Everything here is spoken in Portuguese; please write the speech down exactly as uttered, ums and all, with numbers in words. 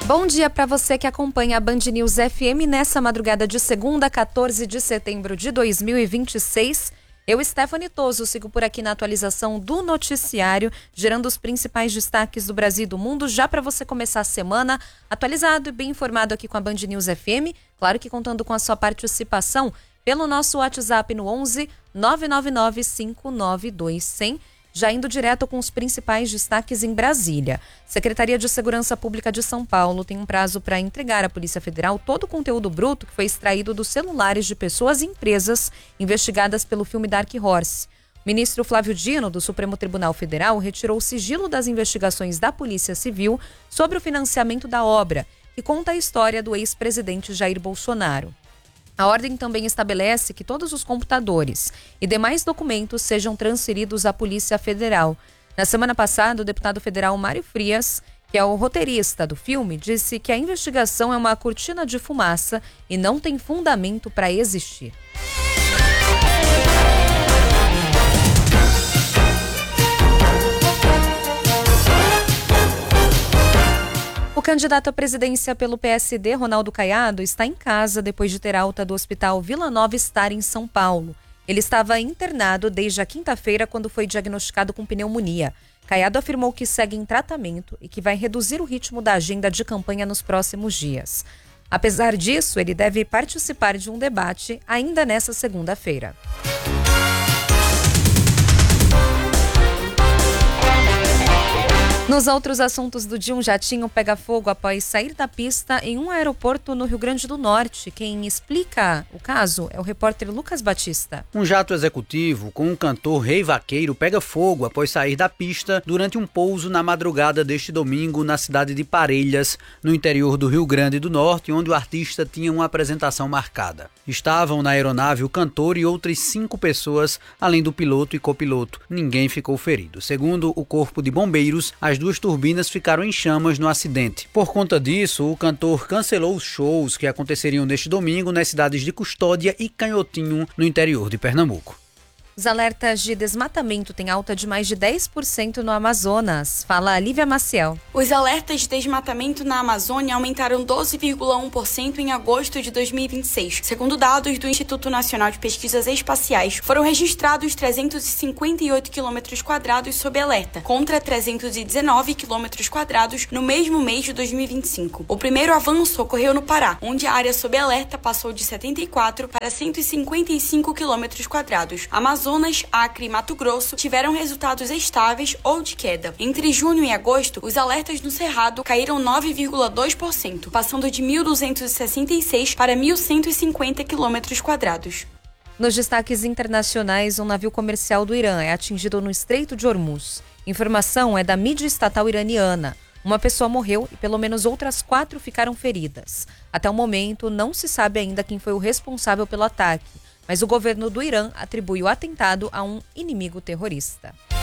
Bom dia para você que acompanha a Band News F M nessa madrugada de segunda, quatorze de setembro de dois mil e vinte e seis. Eu, Stephanie Toso, sigo por aqui na atualização do noticiário, gerando os principais destaques do Brasil e do mundo, já para você começar a semana atualizado e bem informado aqui com a Band News F M, claro que contando com a sua participação pelo nosso WhatsApp no onze nove nove nove cinco nove dois zero zero. Já indo direto com os principais destaques em Brasília. Secretaria de Segurança Pública de São Paulo tem um prazo para entregar à Polícia Federal todo o conteúdo bruto que foi extraído dos celulares de pessoas e empresas investigadas pelo filme Dark Horse. O ministro Flávio Dino, do Supremo Tribunal Federal, retirou o sigilo das investigações da Polícia Civil sobre o financiamento da obra, que conta a história do ex-presidente Jair Bolsonaro. A ordem também estabelece que todos os computadores e demais documentos sejam transferidos à Polícia Federal. Na semana passada, o deputado federal Mário Frias, que é o roteirista do filme, disse que a investigação é uma cortina de fumaça e não tem fundamento para existir. O candidato à presidência pelo P S D, Ronaldo Caiado, está em casa depois de ter alta do Hospital Vila Nova Star em São Paulo. Ele estava internado desde a quinta-feira, quando foi diagnosticado com pneumonia. Caiado afirmou que segue em tratamento e que vai reduzir o ritmo da agenda de campanha nos próximos dias. Apesar disso, ele deve participar de um debate ainda nesta segunda-feira. Nos outros assuntos do dia, um jatinho pega fogo após sair da pista em um aeroporto no Rio Grande do Norte. Quem explica o caso é o repórter Lucas Batista. Um jato executivo com um cantor Rei Vaqueiro pega fogo após sair da pista durante um pouso na madrugada deste domingo na cidade de Parelhas, no interior do Rio Grande do Norte, onde o artista tinha uma apresentação marcada. Estavam na aeronave o cantor e outras cinco pessoas, além do piloto e copiloto. Ninguém ficou ferido. Segundo o Corpo de Bombeiros, as duas turbinas ficaram em chamas no acidente. Por conta disso, o cantor cancelou os shows que aconteceriam neste domingo nas cidades de Custódia e Canhotinho, no interior de Pernambuco. Os alertas de desmatamento têm alta de mais de dez por cento no Amazonas. Fala a Lívia Maciel. Os alertas de desmatamento na Amazônia aumentaram doze vírgula um por cento em agosto de dois mil e vinte e seis. Segundo dados do Instituto Nacional de Pesquisas Espaciais, foram registrados trezentos e cinquenta e oito quilômetros quadrados sob alerta, contra trezentos e dezenove quilômetros quadrados no mesmo mês de dois mil e vinte e cinco. O primeiro avanço ocorreu no Pará, onde a área sob alerta passou de setenta e quatro para cento e cinquenta e cinco quilômetros quadrados. Amazonas, Acre e Mato Grosso tiveram resultados estáveis ou de queda. Entre junho e agosto, os alertas no Cerrado caíram nove vírgula dois por cento, passando de mil duzentos e sessenta e seis para mil cento e cinquenta quilômetros quadrados. Nos destaques internacionais, um navio comercial do Irã é atingido no Estreito de Hormuz. Informação é da mídia estatal iraniana. Uma pessoa morreu e pelo menos outras quatro ficaram feridas. Até o momento, não se sabe ainda quem foi o responsável pelo ataque, mas o governo do Irã atribui o atentado a um inimigo terrorista.